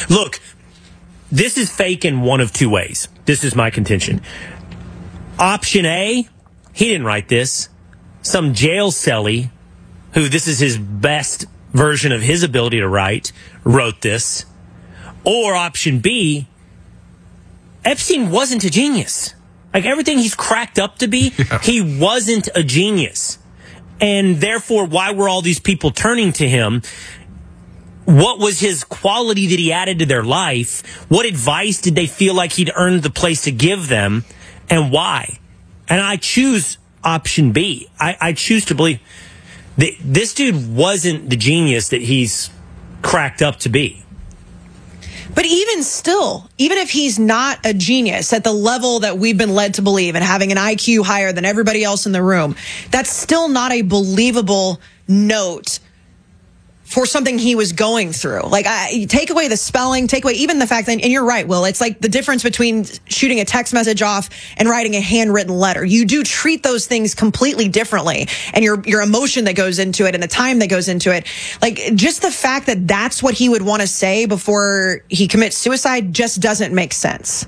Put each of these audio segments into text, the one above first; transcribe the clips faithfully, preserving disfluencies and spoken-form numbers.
Look, this is fake in one of two ways. This is my contention. Option A, he didn't write this. Some jail cellie, who this is his best version of his ability to write, wrote this. Or option B, Epstein wasn't a genius. Like everything he's cracked up to be, yeah. he wasn't a genius. And therefore, why were all these people turning to him? What was his quality that he added to their life? What advice did they feel like he'd earned the place to give them? And why? And I choose option B. I, I choose to believe that this dude wasn't the genius that he's cracked up to be. But even still, even if he's not a genius at the level that we've been led to believe and having an I Q higher than everybody else in the room, that's still not a believable note for something he was going through. Like, I, take away the spelling, take away even the fact that, and you're right, Will, it's like the difference between shooting a text message off and writing a handwritten letter. You do treat those things completely differently, and your your emotion that goes into it and the time that goes into it. Like, just the fact that that's what he would want to say before he commits suicide just doesn't make sense.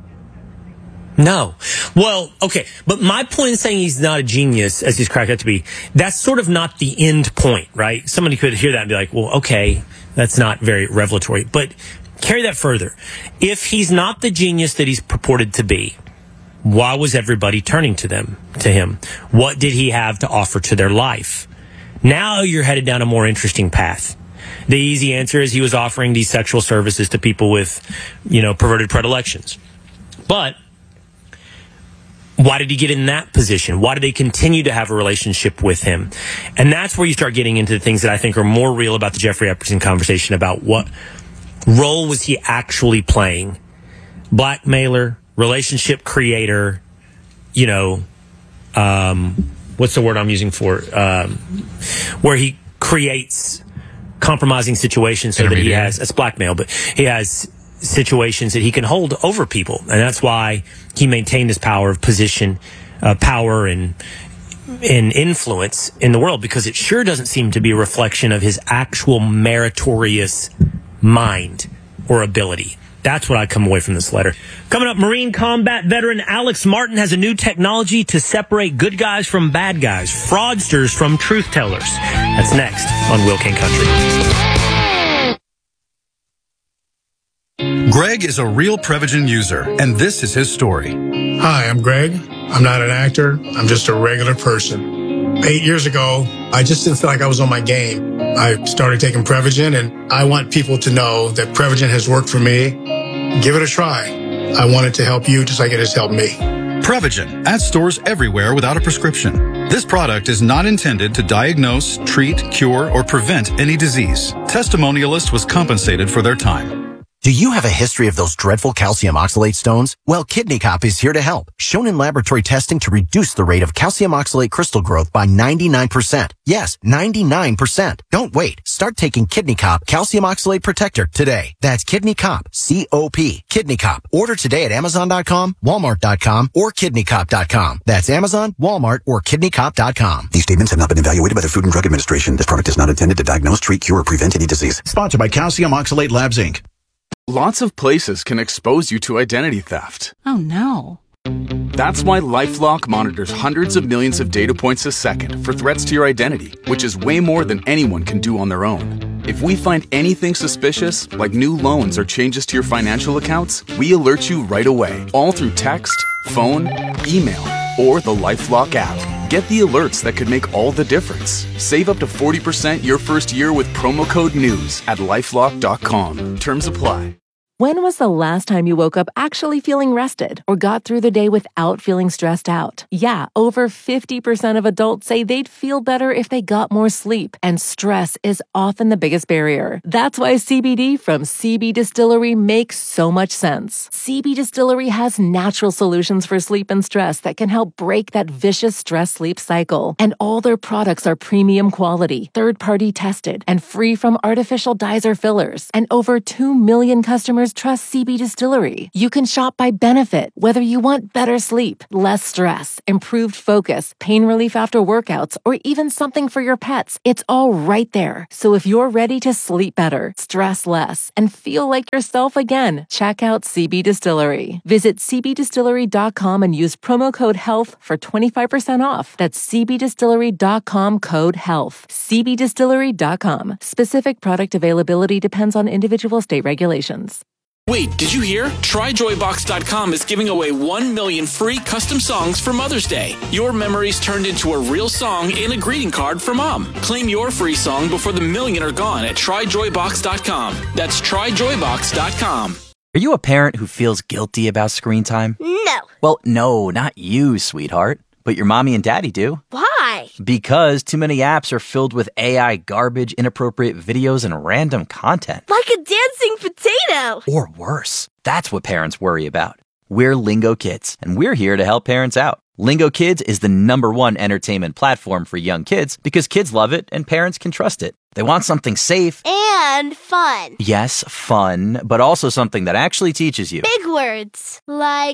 No. Well, okay. But my point in saying he's not a genius, as he's cracked out to be, that's sort of not the end point, right? Somebody could hear that and be like, well, okay, that's not very revelatory. But carry that further. If he's not the genius that he's purported to be, why was everybody turning to them, to him? What did he have to offer to their life? Now you're headed down a more interesting path. The easy answer is he was offering these sexual services to people with, you know, perverted predilections. But why did he get in that position? Why did they continue to have a relationship with him? And that's where you start getting into the things that I think are more real about the Jeffrey Epstein conversation about what role was he actually playing? Blackmailer, relationship creator, you know, um, what's the word I'm using for? Um, where he creates compromising situations so that he has, it's blackmail, but he has situations that he can hold over people. And that's why he maintained his power of position, uh, power and, and influence in the world, because it sure doesn't seem to be a reflection of his actual meritorious mind or ability. That's what I come away from this letter. Coming up, Marine combat veteran Alex Martin has a new technology to separate good guys from bad guys, fraudsters from truth tellers. That's next on Will King Country. Greg is a real Prevagen user, and this is his story. Hi, I'm Greg. I'm not an actor. I'm just a regular person. Eight years ago, I just didn't feel like I was on my game. I started taking Prevagen, and I want people to know that Prevagen has worked for me. Give it a try. I want it to help you just like it has helped me. Prevagen, at stores everywhere without a prescription. This product is not intended to diagnose, treat, cure, or prevent any disease. Testimonialist was compensated for their time. Do you have a history of those dreadful calcium oxalate stones? Well, Kidney Cop is here to help. Shown in laboratory testing to reduce the rate of calcium oxalate crystal growth by ninety-nine percent. Yes, ninety-nine percent. Don't wait. Start taking Kidney Cop Calcium Oxalate Protector today. That's Kidney Cop, C O P. Kidney Cop. Order today at Amazon dot com, Walmart dot com, or Kidney Cop dot com. That's Amazon, Walmart, or Kidney Cop dot com. These statements have not been evaluated by the Food and Drug Administration. This product is not intended to diagnose, treat, cure, or prevent any disease. Sponsored by Calcium Oxalate Labs, Incorporated. Lots of places can expose you to identity theft. Oh, no. That's why LifeLock monitors hundreds of millions of data points a second for threats to your identity, which is way more than anyone can do on their own. If we find anything suspicious, like new loans or changes to your financial accounts, we alert you right away, all through text, phone, email, or the LifeLock app. Get the alerts that could make all the difference. Save up to forty percent your first year with promo code NEWS at lifelock dot com. Terms apply. When was the last time you woke up actually feeling rested or got through the day without feeling stressed out? Yeah, over fifty percent of adults say they'd feel better if they got more sleep, and stress is often the biggest barrier. That's why C B D from C B Distillery makes so much sense. C B Distillery has natural solutions for sleep and stress that can help break that vicious stress-sleep cycle. And all their products are premium quality, third-party tested, and free from artificial dyes or fillers. And over two million customers customers trust C B Distillery. You can shop by benefit, whether you want better sleep, less stress, improved focus, pain relief after workouts, or even something for your pets. It's all right there. So if you're ready to sleep better, stress less, and feel like yourself again, check out C B Distillery. Visit c b distillery dot com and use promo code HEALTH for twenty-five percent off. That's c b distillery dot com code HEALTH. c b distillery dot com. Specific product availability depends on individual state regulations. Wait, did you hear? try joy box dot com is giving away one million free custom songs for Mother's Day. Your memories turned into a real song and a greeting card for Mom. Claim your free song before the million are gone at try joy box dot com. That's try joy box dot com. Are you a parent who feels guilty about screen time? No. Well, no, not you, sweetheart. But your mommy and daddy do. Why? Because too many apps are filled with A I garbage, inappropriate videos, and random content. Like a dancing potato. Or worse. That's what parents worry about. We're Lingo Kids, and we're here to help parents out. Lingo Kids is the number one entertainment platform for young kids because kids love it and parents can trust it. They want something safe. And fun. Yes, fun, but also something that actually teaches you. Big words. Like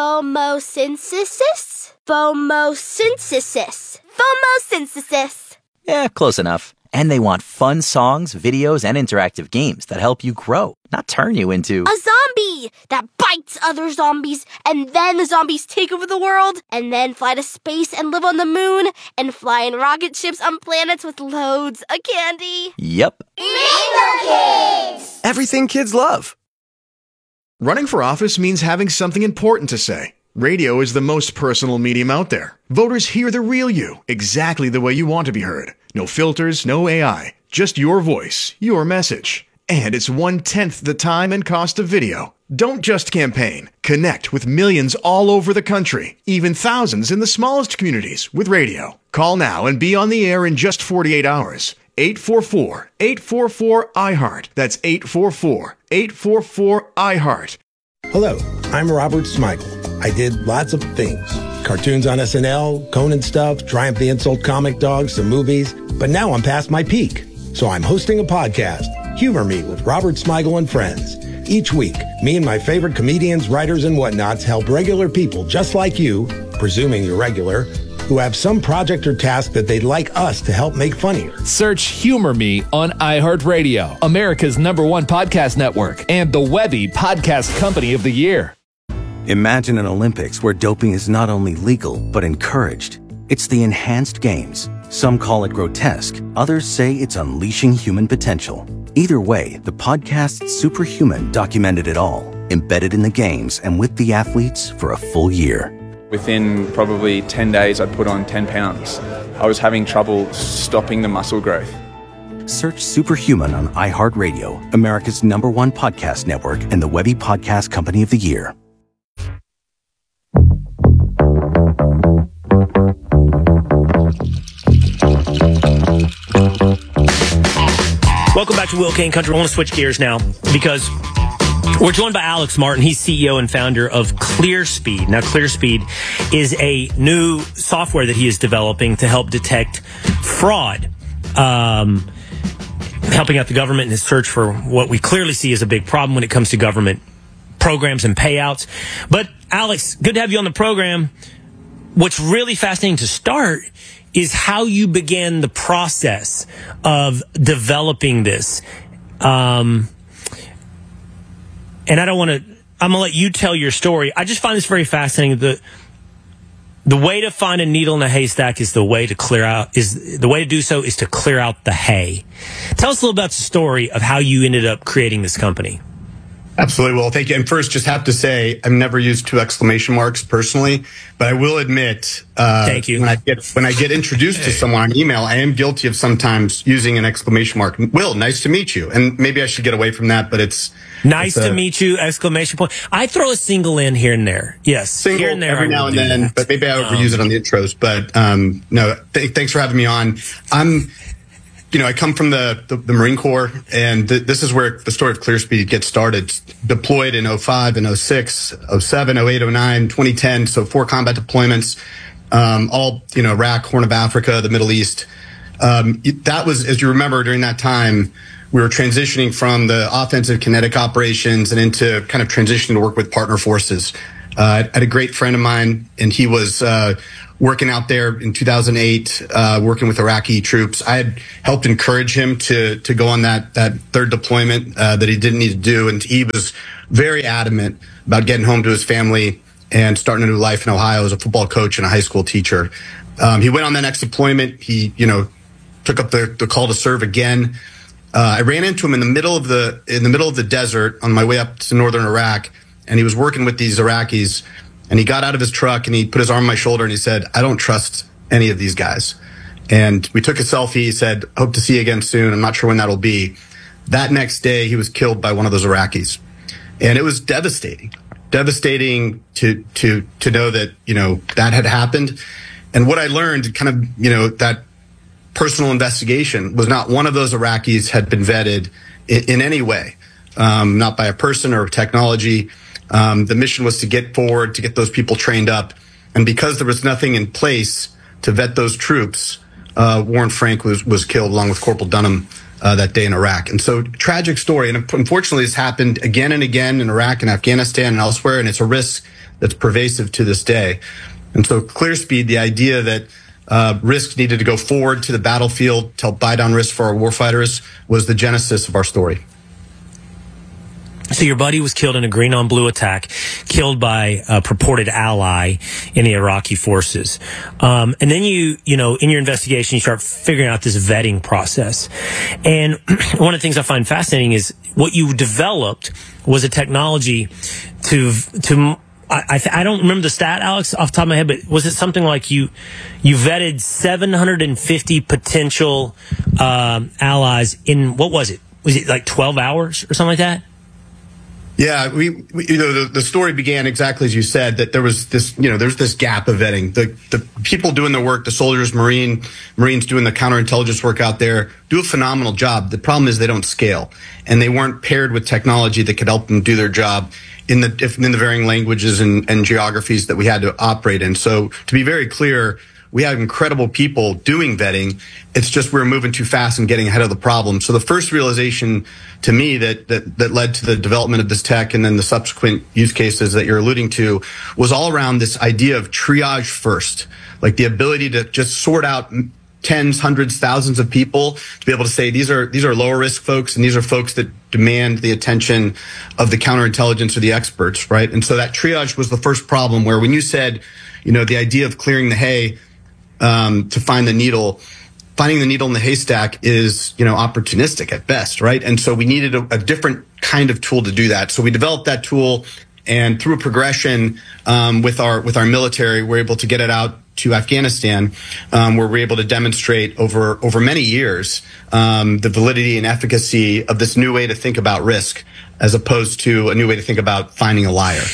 phomosynthesis? Phomosynthesis. Phomosynthesis. Yeah, close enough. And they want fun songs, videos, and interactive games that help you grow, not turn you into a zombie that bites other zombies, and then the zombies take over the world, and then fly to space and live on the moon, and fly in rocket ships on planets with loads of candy. Yep. Lingo Kids! Everything kids love. Running for office means having something important to say. Radio is the most personal medium out there. Voters hear the real you, exactly the way you want to be heard. No filters, no A I, just your voice, your message. And it's one-tenth the time and cost of video. Don't just campaign. Connect with millions all over the country, even thousands in the smallest communities with radio. Call now and be on the air in just forty-eight hours. eight four four, eight four four, I heart. That's eight four four, eight four four, I heart. Hello, I'm Robert Smigel. I did lots of things. Cartoons on S N L, Conan stuff, Triumph the Insult Comic Dog, some movies. But now I'm past my peak. So I'm hosting a podcast, Humor Me with Robert Smigel and Friends. Each week, me and my favorite comedians, writers, and whatnots help regular people just like you, presuming you're regular, who have some project or task that they'd like us to help make funnier. Search Humor Me on iHeartRadio, America's number one podcast network, and the Webby Podcast Company of the Year. Imagine an Olympics where doping is not only legal, but encouraged. It's the Enhanced Games. Some call it grotesque. Others say it's unleashing human potential. Either way, the podcast Superhuman documented it all, embedded in the games and with the athletes for a full year. Within probably ten days, I'd put on ten pounds. I was having trouble stopping the muscle growth. Search Superhuman on iHeartRadio, America's number one podcast network, and the Webby Podcast Company of the Year. Welcome back to Will Kane Country. I want to switch gears now because we're joined by Alex Martin. He's C E O and founder of ClearSpeed. Now, ClearSpeed is a new software that he is developing to help detect fraud, um, helping out the government in his search for what we clearly see as a big problem when it comes to government programs and payouts. But, Alex, good to have you on the program. What's really fascinating to start is how you began the process of developing this. Um, and I don't want to, I'm going to let you tell your story. I just find this very fascinating. The, the way to find a needle in a haystack is the way to clear out, is the way to do so is to clear out the hay. Tell us a little about the story of how you ended up creating this company. Absolutely. Well, thank you. And first, just have to say, I've never used two exclamation marks personally, but I will admit, uh, thank you. When I get when I get introduced to someone on email, I am guilty of sometimes using an exclamation mark. Will, nice to meet you. And maybe I should get away from that, but it's nice it's to a, meet you! Exclamation point. I throw a single in here and there. Yes, single here and there every now and then, that. but maybe I overuse um, it on the intros. But um, no, th- thanks for having me on. I'm. You know, I come from the, the, the Marine Corps, and th- this is where the story of ClearSpeed gets started. Deployed in oh five and oh six, oh seven, oh eight, oh nine, twenty ten, so four combat deployments, um, all, you know, Iraq, Horn of Africa, the Middle East. Um, that was, as you remember, during that time, we were transitioning from the offensive kinetic operations and into kind of transitioning to work with partner forces. Uh, I had a great friend of mine, and he was uh, working out there in two thousand eight, uh, working with Iraqi troops. I had helped encourage him to to go on that that third deployment uh, that he didn't need to do, and he was very adamant about getting home to his family and starting a new life in Ohio as a football coach and a high school teacher. Um, he went on that next deployment. He, you know, took up the, the call to serve again. Uh, I ran into him in the middle of the in the middle of the desert on my way up to northern Iraq. And he was working with these Iraqis, and he got out of his truck and he put his arm on my shoulder and he said, I don't trust any of these guys. And we took a selfie. He said, hope to see you again soon. I'm not sure when that'll be. That next day, he was killed by one of those Iraqis. And it was devastating, devastating to, to, to know that, you know, that had happened. And what I learned kind of, you know, that personal investigation was not one of those Iraqis had been vetted in, in any way, um, not by a person or technology. Um, the mission was to get forward, to get those people trained up. And because there was nothing in place to vet those troops, uh, Warren Frank was, was killed along with Corporal Dunham uh, that day in Iraq. And so, tragic story. And unfortunately, it's happened again and again in Iraq and Afghanistan and elsewhere. And it's a risk that's pervasive to this day. And so, ClearSpeed, the idea that uh, risk needed to go forward to the battlefield to help buy down risk for our warfighters was the genesis of our story. So your buddy was killed in a green on blue attack, killed by a purported ally in the Iraqi forces. Um, and then you, you know, in your investigation, you start figuring out this vetting process. And one of the things I find fascinating is what you developed was a technology to, to, I, I, I don't remember the stat, Alex, off the top of my head, but was it something like you, you vetted seven hundred fifty potential, um, allies in, what was it? Was it like twelve hours or something like that? Yeah, we, we you know, the, the story began exactly as you said, that there was this, you know, there's this gap of vetting. The, the people doing the work, the soldiers, Marine, Marines doing the counterintelligence work out there, do a phenomenal job. The problem is they don't scale, and they weren't paired with technology that could help them do their job in the, if, in the varying languages and, and geographies that we had to operate in. So to be very clear, we have incredible people doing vetting. It's just we were moving too fast and getting ahead of the problem. So the first realization to me that, that, that led to the development of this tech and then the subsequent use cases that you're alluding to was all around this idea of triage first, like the ability to just sort out tens, hundreds, thousands of people to be able to say these are these are lower risk folks and these are folks that demand the attention of the counterintelligence or the experts, right? And so that triage was the first problem where when you said, you know, the idea of clearing the hay Um, to find the needle, finding the needle in the haystack is, you know, opportunistic at best, right? And so we needed a, a different kind of tool to do that. So we developed that tool, and through a progression um, with our with our military, we're able to get it out to Afghanistan, um, where we're able to demonstrate over over many years um, the validity and efficacy of this new way to think about risk, as opposed to a new way to think about finding a liar.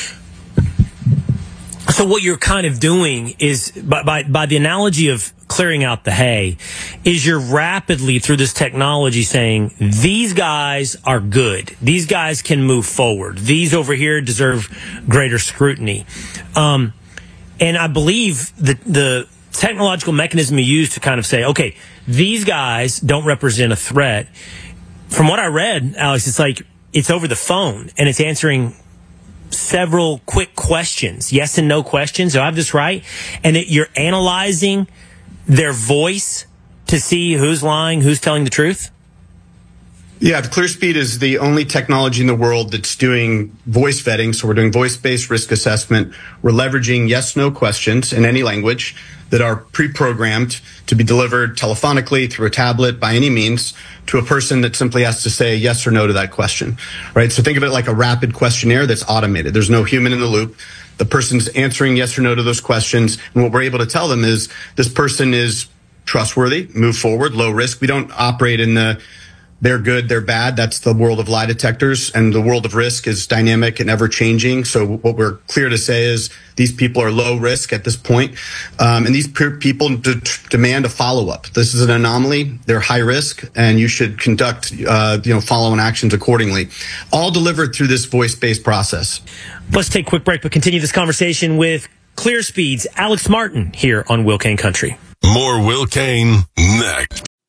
So what you're kind of doing is, by, by, by the analogy of clearing out the hay, is you're rapidly through this technology saying, these guys are good. These guys can move forward. These over here deserve greater scrutiny. Um, and I believe that the technological mechanism you use to kind of say, okay, these guys don't represent a threat. From what I read, Alex, it's like it's over the phone and it's answering several quick questions, yes and no questions. Do I have this right? And that you're analyzing their voice to see who's lying, who's telling the truth? Yeah, ClearSpeed is the only technology in the world that's doing voice vetting. So we're doing voice-based risk assessment. We're leveraging yes-no questions in any language that are pre-programmed to be delivered telephonically through a tablet by any means to a person that simply has to say yes or no to that question, right? So think of it like a rapid questionnaire that's automated. There's no human in the loop. The person's answering yes or no to those questions. And what we're able to tell them is this person is trustworthy, move forward, low risk. We don't operate in the they're good, they're bad. That's the world of lie detectors. And the world of risk is dynamic and ever changing. So what we're clear to say is these people are low risk at this point. Um, and these pe- people d- demand a follow-up. This is an anomaly. They're high risk, and you should conduct, uh, you know, follow-on actions accordingly. All delivered through this voice-based process. Let's take a quick break, but continue this conversation with ClearSpeed's Alex Martin here on Will Cain Country. More Will Cain next.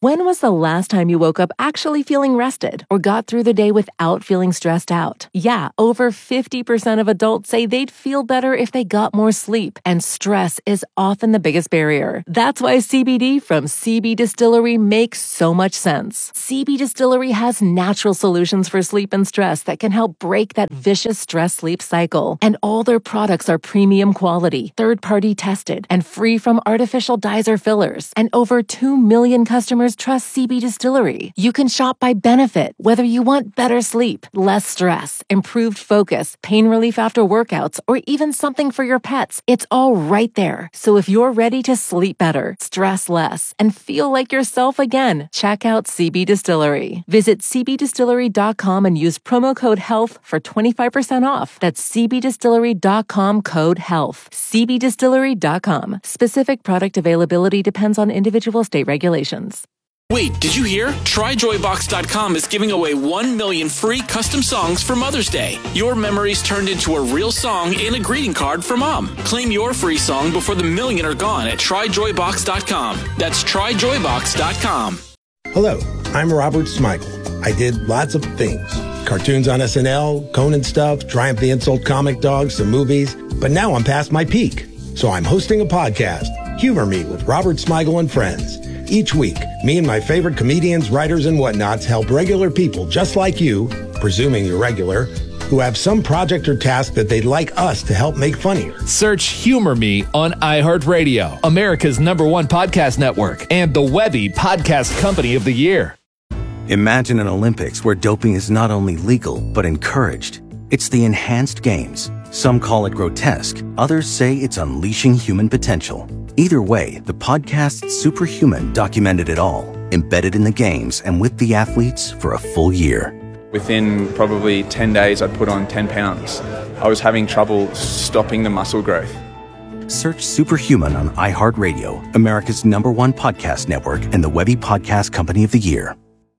When was the last time you woke up actually feeling rested or got through the day without feeling stressed out? Yeah, over fifty percent of adults say they'd feel better if they got more sleep, and stress is often the biggest barrier. That's why C B D from C B Distillery makes so much sense. C B Distillery has natural solutions for sleep and stress that can help break that vicious stress-sleep cycle. And all their products are premium quality, third-party tested, and free from artificial dyes or fillers. And over two million customers trust C B Distillery. You can shop by benefit, whether you want better sleep, less stress, improved focus, pain relief after workouts, or even something for your pets. It's all right there. So if you're ready to sleep better, stress less, and feel like yourself again, check out C B Distillery. Visit c b distillery dot com and use promo code HEALTH for twenty-five percent off. That's c b distillery dot com code HEALTH. c b distillery dot com. Specific product availability depends on individual state regulations. Wait, did you hear? try joy box dot com is giving away one million free custom songs for Mother's Day. Your memories turned into a real song and a greeting card for Mom. Claim your free song before the million are gone at try joy box dot com. That's try joy box dot com. Hello, I'm Robert Smigel. I did lots of things. Cartoons on S N L, Conan stuff, Triumph the Insult Comic Dogs, some movies. But now I'm past my peak. So I'm hosting a podcast, Humor Me with Robert Smigel and Friends. Each week, me and my favorite comedians, writers, and whatnots help regular people just like you, presuming you're regular, who have some project or task that they'd like us to help make funnier. Search Humor Me on iHeartRadio, America's number one podcast network, and the Webby Podcast Company of the Year. Imagine an Olympics where doping is not only legal, but encouraged. It's the enhanced games. Some call it grotesque. Others say it's unleashing human potential. Either way, the podcast Superhuman documented it all, embedded in the games and with the athletes for a full year. Within probably ten days, I'd put on ten pounds. I was having trouble stopping the muscle growth. Search Superhuman on iHeartRadio, America's number one podcast network, and the Webby Podcast Company of the Year.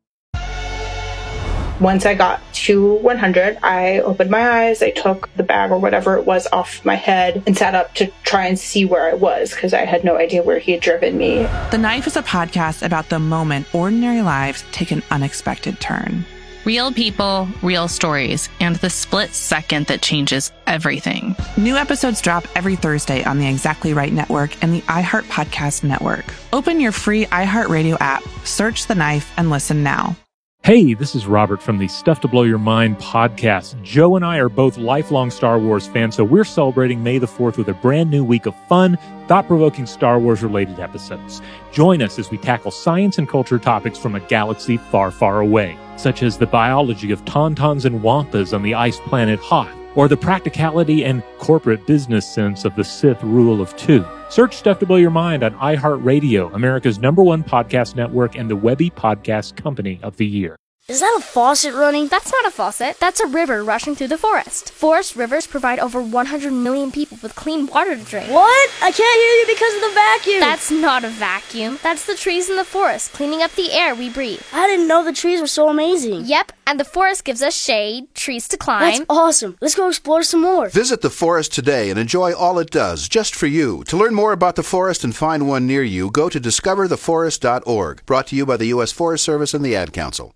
Once I got to one hundred, I opened my eyes, I took the bag or whatever it was off my head and sat up to try and see where I was because I had no idea where he had driven me. The Knife is a podcast about the moment ordinary lives take an unexpected turn. Real people, real stories, and the split second that changes everything. New episodes drop every Thursday on the Exactly Right Network and the iHeart Podcast Network. Open your free iHeartRadio app, search The Knife, and listen now. Hey, this is Robert from the Stuff to Blow Your Mind podcast. Joe and I are both lifelong Star Wars fans, so we're celebrating May the fourth with a brand new week of fun, thought-provoking Star Wars-related episodes. Join us as we tackle science and culture topics from a galaxy far, far away, such as the biology of tauntauns and wampas on the ice planet Hoth, or the practicality and corporate business sense of the Sith rule of two. Search Stuff to Blow Your Mind on iHeartRadio, America's number one podcast network, and the Webby Podcast Company of the Year. Is that a faucet running? That's not a faucet. That's a river rushing through the forest. Forest rivers provide over one hundred million people with clean water to drink. What? I can't hear you because of the vacuum. That's not a vacuum. That's the trees in the forest cleaning up the air we breathe. I didn't know the trees were so amazing. Yep, and the forest gives us shade, trees to climb. That's awesome. Let's go explore some more. Visit the forest today and enjoy all it does, just for you. To learn more about the forest and find one near you, go to discover the forest dot org. Brought to you by the U S Forest Service and the Ad Council.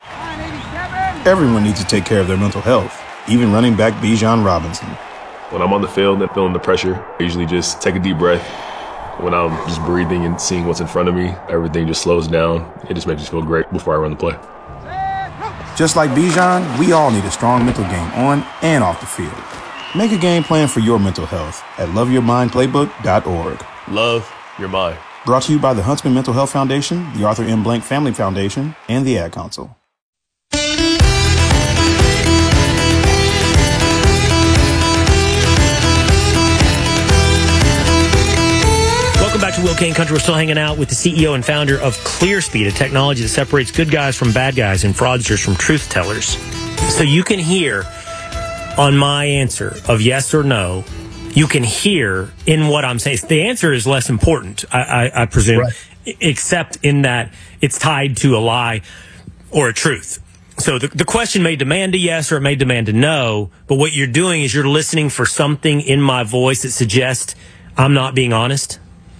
Everyone needs to take care of their mental health, even running back Bijan Robinson. When I'm on the field and feeling the pressure, I usually just take a deep breath. When I'm just breathing and seeing what's in front of me, everything just slows down. It just makes me feel great before I run the play. Just like Bijan, we all need a strong mental game on and off the field. Make a game plan for your mental health at love your mind playbook dot org. Love your mind. Brought to you by the Huntsman Mental Health Foundation, the Arthur M. Blank Family Foundation, and the Ad Council. Welcome back to Will Kane Country. We're still hanging out with the C E O and founder of ClearSpeed, a technology that separates good guys from bad guys and fraudsters from truth tellers. So you can hear on my answer of yes or no, you can hear in what I'm saying. The answer is less important, I, I, I presume, right, except in that it's tied to a lie or a truth. So the, the question may demand a yes or it may demand a no, but what you're doing is you're listening for something in my voice that suggests I'm not being honest.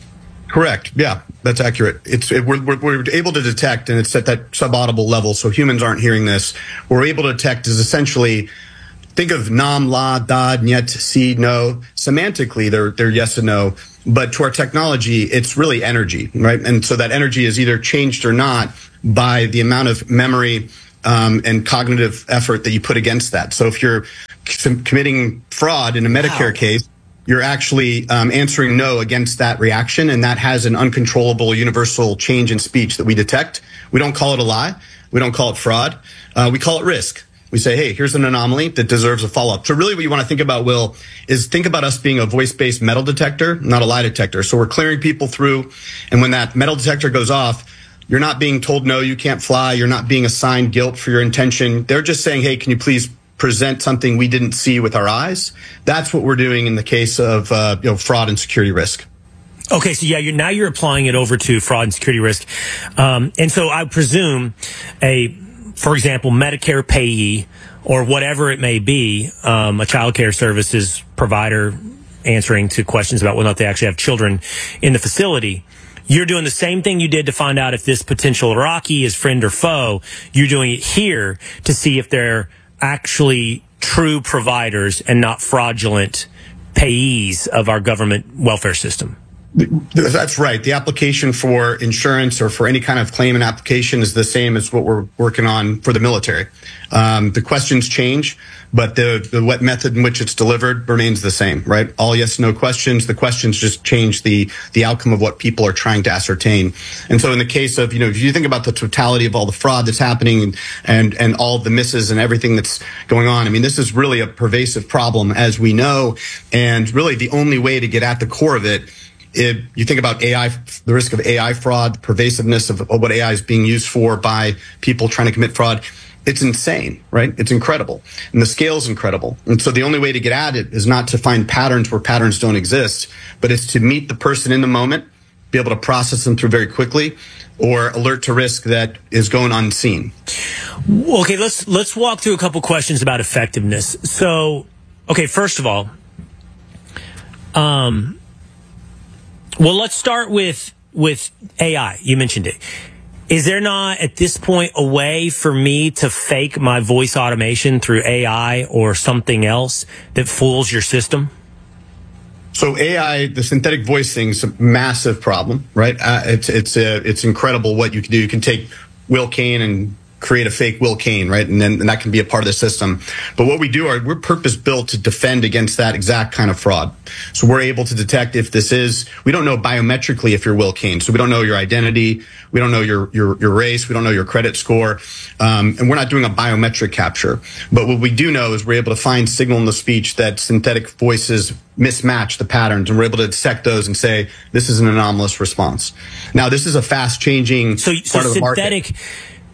Correct. Yeah, that's accurate. It's it, we're, we're, we're able to detect, and it's at that subaudible level, so humans aren't hearing this. What we're able to detect is essentially, think of nam, la, da, nyet, si, no. Semantically, they're they're yes and no, but to our technology, it's really energy, right? And so that energy is either changed or not by the amount of memory um, and cognitive effort that you put against that. So if you're c- committing fraud in a Medicare wow. case, you're actually um, answering no against that reaction, and that has an uncontrollable universal change in speech that we detect. We don't call it a lie. We don't call it fraud. Uh, we call it risk. We say, hey, here's an anomaly that deserves a follow-up. So really what you want to think about, Will, is think about us being a voice-based metal detector, not a lie detector. So we're clearing people through, and when that metal detector goes off, you're not being told, no, you can't fly. You're not being assigned guilt for your intention. They're just saying, hey, can you please present something we didn't see with our eyes? That's what we're doing in the case of uh, you know, fraud and security risk. Okay, so yeah, you're, now you're applying it over to fraud and security risk. Um, and so I presume a, for example, Medicare payee or whatever it may be, um, a child care services provider answering to questions about whether or not they actually have children in the facility. You're doing the same thing you did to find out if this potential Iraqi is friend or foe. You're doing it here to see if they're actually true providers and not fraudulent payees of our government welfare system. That's right. The application for insurance or for any kind of claim and application is the same as what we're working on for the military. Um, the questions change, but the, the what method in which it's delivered remains the same, right? All yes, no questions. The questions just change the, the outcome of what people are trying to ascertain. And so in the case of, you know, if you think about the totality of all the fraud that's happening and, and, and all the misses and everything that's going on, I mean, this is really a pervasive problem, as we know, and really the only way to get at the core of it. If you think about A I, the risk of A I fraud, the pervasiveness of what A I is being used for by people trying to commit fraud, it's insane, right? It's incredible. And the scale is incredible. And so the only way to get at it is not to find patterns where patterns don't exist, but it's to meet the person in the moment, be able to process them through very quickly, or alert to risk that is going unseen. Okay, let's let's walk through a couple questions about effectiveness. So, okay, first of all, um, well, let's start with with A I. You mentioned it. Is there not, at this point, a way for me to fake my voice automation through A I or something else that fools your system? So A I, the synthetic voice thing, is a massive problem, right? Uh, it's it's uh, it's incredible what you can do. You can take Will Kane and create a fake Will Kane, right? And then and that can be a part of the system. But what we do are we're purpose built to defend against that exact kind of fraud. So we're able to detect if this is, we don't know biometrically if you're Will Kane. So we don't know your identity. We don't know your, your, your race. We don't know your credit score. Um, and we're not doing a biometric capture. But what we do know is we're able to find signal in the speech that synthetic voices mismatch the patterns, and we're able to dissect those and say, this is an anomalous response. Now, this is a fast changing so, part so of the synthetic, market.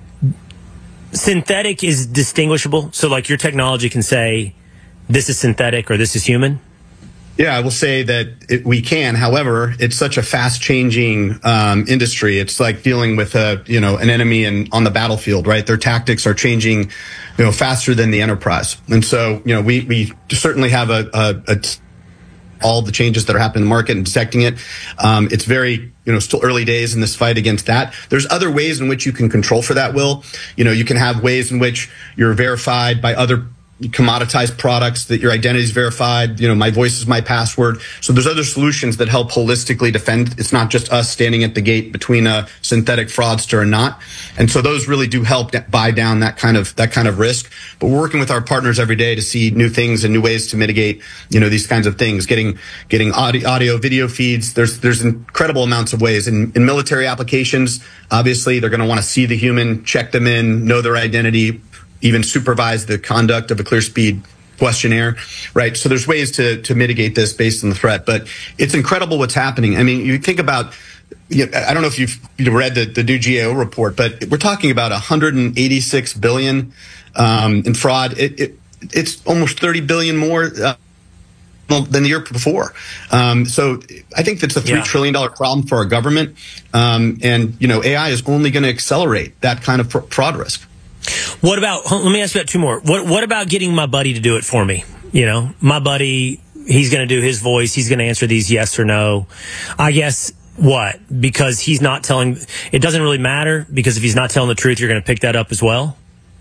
Synthetic is distinguishable. So like your technology can say, this is synthetic or this is human? Yeah, I will say that it, we can. However, it's such a fast-changing um, industry. It's like dealing with a you know an enemy in, on the battlefield, right? Their tactics are changing, you know, faster than the enterprise. And so, you know, we we certainly have a, a, a all the changes that are happening in the market and detecting it. Um, it's very, you know, still early days in this fight against that. There's other ways in which you can control for that, Will. You know, you can have ways in which you're verified by other commoditized products, that your identity is verified. You know, my voice is my password. So there's other solutions that help holistically defend. It's not just us standing at the gate between a synthetic fraudster and not. And so those really do help buy down that kind of that kind of risk. But we're working with our partners every day to see new things and new ways to mitigate, you know, these kinds of things. Getting getting audio, audio video feeds. There's there's incredible amounts of ways. In, in military applications, obviously they're going to want to see the human, check them in, know their identity, even supervise the conduct of a ClearSpeed questionnaire, right? So there's ways to to mitigate this based on the threat, but it's incredible what's happening. I mean, you think about, you know, I don't know if you've you know, read the, the new G A O report, but we're talking about one hundred eighty-six billion um, in fraud. It, it, it's almost thirty billion more uh, than the year before. Um, so I think that's a three yeah. trillion dollar problem for our government. Um, and, you know, A I is only going to accelerate that kind of fraud risk. What about, let me ask you about two more. What what about getting my buddy to do it for me? You know, my buddy, he's going to do his voice. He's going to answer these yes or no. I guess What? Because he's not telling, it doesn't really matter, because if he's not telling the truth, you're going to pick that up as well?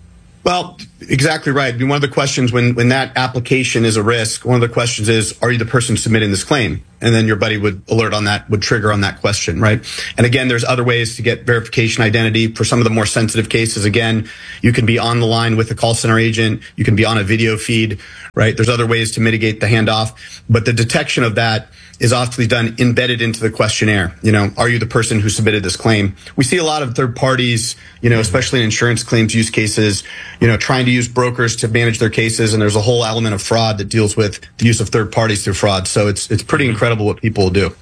Well, exactly right. I mean, one of the questions when, when that application is a risk, one of the questions is, are you the person submitting this claim? And then your buddy would alert on that, would trigger on that question, right? And again, there's other ways to get verification identity for some of the more sensitive cases. Again, you can be on the line with a call center agent. You can be on a video feed, right? There's other ways to mitigate the handoff, but the detection of that is often done embedded into the questionnaire. You know, are you the person who submitted this claim? We see a lot of third parties, you know, especially in insurance claims use cases, you know, trying to use brokers to manage their cases. And there's a whole element of fraud that deals with the use of third parties through fraud. So it's, it's pretty incredible what people will do.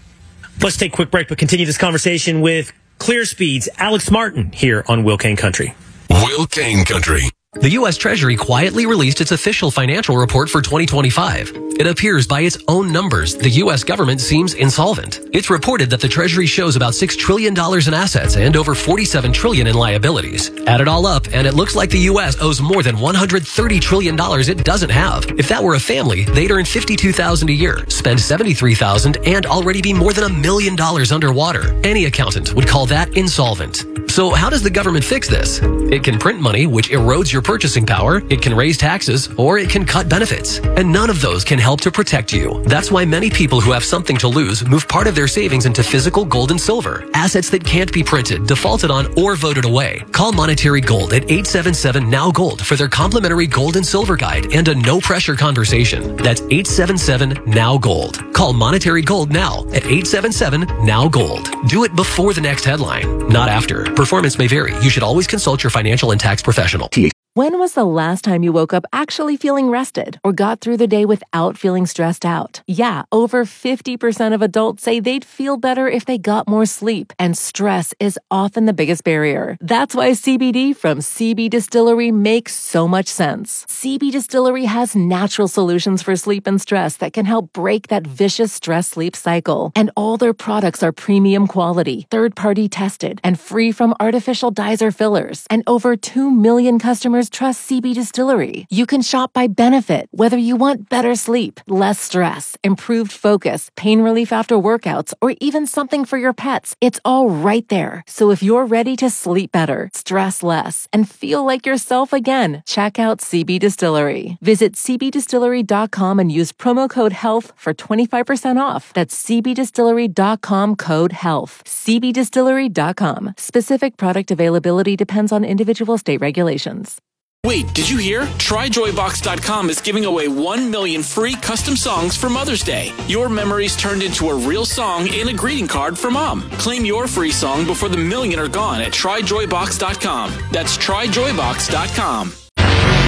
Let's take a quick break, but continue this conversation with ClearSpeed's Alex Martin here on Will Kane Country. Will Kane Country. The U S Treasury quietly released its official financial report for twenty twenty-five. It appears by its own numbers, the U S government seems insolvent. It's reported that the Treasury shows about six trillion dollars in assets and over forty-seven trillion dollars in liabilities. Add it all up, and it looks like the U S owes more than one hundred thirty trillion dollars it doesn't have. If that were a family, they'd earn fifty-two thousand dollars a year, spend seventy-three thousand dollars, and already be more than a million dollars underwater. Any accountant would call that insolvent. So how does the government fix this? It can print money, which erodes your purchasing power, it can raise taxes, or it can cut benefits. And none of those can help to protect you. That's why many people who have something to lose move part of their savings into physical gold and silver, assets that can't be printed, defaulted on, or voted away. Call Monetary Gold at eight seven seven, N O W Gold for their complimentary gold and silver guide and a no-pressure conversation. That's eight seven seven, N O W Gold. Call Monetary Gold now at eight seven seven, N O W Gold. Do it before the next headline, not after. Performance may vary. You should always consult your financial and tax professional. When was the last time you woke up actually feeling rested or got through the day without feeling stressed out? Yeah, over fifty percent of adults say they'd feel better if they got more sleep, and stress is often the biggest barrier. That's why C B D from C B Distillery makes so much sense. C B Distillery has natural solutions for sleep and stress that can help break that vicious stress-sleep cycle. And all their products are premium quality, third-party tested, and free from artificial dyes or fillers. And over two million customers trust C B Distillery. You can shop by benefit, whether you want better sleep, less stress, improved focus, pain relief after workouts, or even something for your pets. It's all right there. So if you're ready to sleep better, stress less, and feel like yourself again, check out C B Distillery. Visit c b distillery dot com and use promo code HEALTH for twenty-five percent off. That's c b distillery dot com code HEALTH. c b distillery dot com. Specific product availability depends on individual state regulations. Wait, did you hear? try joy box dot com is giving away one million free custom songs for Mother's Day. Your memories turned into a real song and a greeting card for Mom. Claim your free song before the million are gone at try joy box dot com. That's try joy box dot com.